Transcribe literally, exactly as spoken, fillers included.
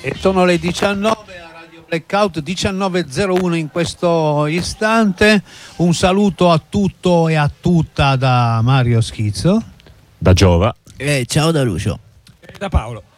E sono le diciannove a Radio Blackout, diciannove e zero uno in questo istante. Un saluto a tutto e a tutta da Mario Schizzo, da Giova e ciao da Lucio e da Paolo.